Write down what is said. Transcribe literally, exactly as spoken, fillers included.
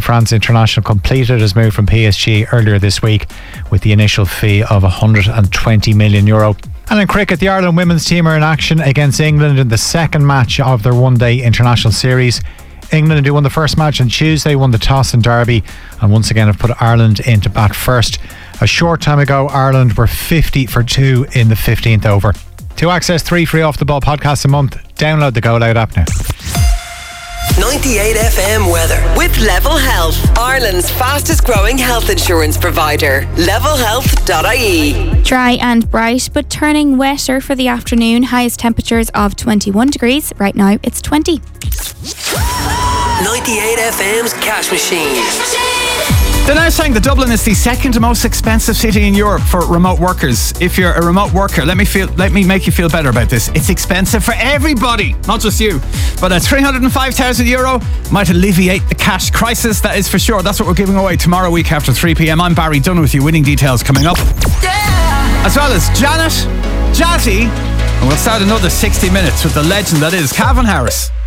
France international completed his move from P S G earlier this week with the initial fee of one hundred twenty million euro. And in cricket, the Ireland women's team are in action against England in the second match of their one-day international series. England, who won the first match on Tuesday, won the toss in Derby and once again have put Ireland into bat first. A short time ago, Ireland were fifty for two in the fifteenth over. To access three free Off The Ball podcasts a month, download the Go Loud app now. ninety-eight F M weather with Level Health, Ireland's fastest growing health insurance provider. level health dot I E. Dry and bright, but turning wetter for the afternoon. Highest temperatures of twenty-one degrees. Right now it's twenty. ninety-eight F M's Cash Machine. They're now saying that Dublin is the second most expensive city in Europe for remote workers. If you're a remote worker, let me feel, let me make you feel better about this. It's expensive for everybody, not just you. But at three hundred five thousand euro might alleviate the cash crisis, that is for sure. That's what we're giving away tomorrow week after three p.m. I'm Barry Dunn with you. Winning details coming up. Yeah! As well as Janet, Jazzy, and we'll start another sixty minutes with the legend that is Calvin Harris.